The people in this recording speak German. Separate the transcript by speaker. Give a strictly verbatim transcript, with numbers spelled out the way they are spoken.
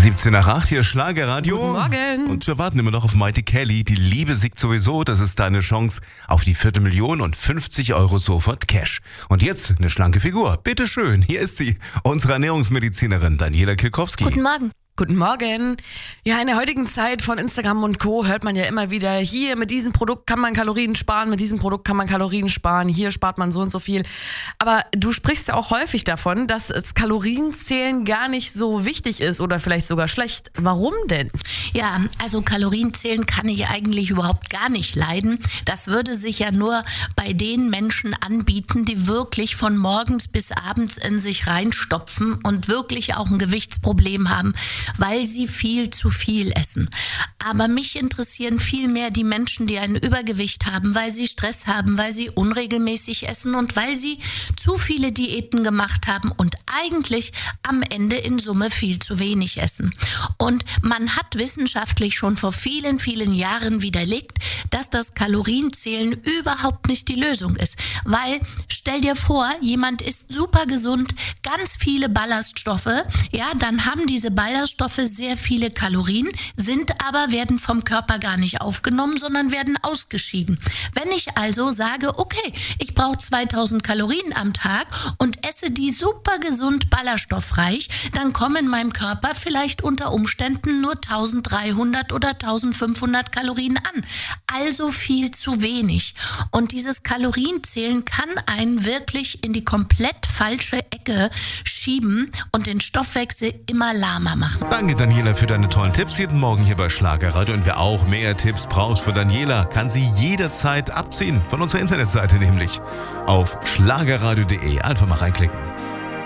Speaker 1: siebzehn nach acht, hier Schlagerradio.
Speaker 2: Guten Morgen.
Speaker 1: Und wir warten immer noch auf Mighty Kelly. Die Liebe siegt sowieso. Das ist deine Chance auf die Viertelmillion und fünfzig Euro sofort Cash. Und jetzt eine schlanke Figur. Bitteschön, hier ist sie, unsere Ernährungsmedizinerin Daniela Kilkowski.
Speaker 3: Guten Morgen.
Speaker 2: Guten Morgen. Ja, in der heutigen Zeit von Instagram und Co. hört man ja immer wieder, hier mit diesem Produkt kann man Kalorien sparen, mit diesem Produkt kann man Kalorien sparen, hier spart man so und so viel. Aber du sprichst ja auch häufig davon, dass das Kalorienzählen gar nicht so wichtig ist oder vielleicht sogar schlecht. Warum denn?
Speaker 3: Ja, also Kalorienzählen kann ich eigentlich überhaupt gar nicht leiden. Das würde sich ja nur bei den Menschen anbieten, die wirklich von morgens bis abends in sich reinstopfen und wirklich auch ein Gewichtsproblem haben, weil sie viel zu viel essen. Aber mich interessieren viel mehr die Menschen, die ein Übergewicht haben, weil sie Stress haben, weil sie unregelmäßig essen und weil sie zu viele Diäten gemacht haben und eigentlich am Ende in Summe viel zu wenig essen. Und man hat wissenschaftlich schon vor vielen, vielen Jahren widerlegt, dass das Kalorienzählen überhaupt nicht die Lösung ist. Weil, stell dir vor, jemand isst super gesund, ganz viele Ballaststoffe, ja, dann haben diese Ballaststoffe sehr viele Kalorien, sind aber, werden vom Körper gar nicht aufgenommen, sondern werden ausgeschieden. Wenn ich also sage, okay, ich brauche zweitausend Kalorien am Tag und esse die super gesund ballaststoffreich, dann kommen in meinem Körper vielleicht unter Umständen nur eintausenddreihundert oder eintausendfünfhundert Kalorien an. Also viel zu wenig. Und dieses Kalorienzählen kann einen wirklich in die komplett falsche Ecke schieben und den Stoffwechsel immer lahmer machen.
Speaker 1: Danke, Daniela, für deine tollen Tipps jeden Morgen hier bei Schlagerradio. Und wer auch mehr Tipps braucht für Daniela, kann sie jederzeit abziehen. Von unserer Internetseite nämlich auf schlagerradio punkt de. Einfach mal reinklicken.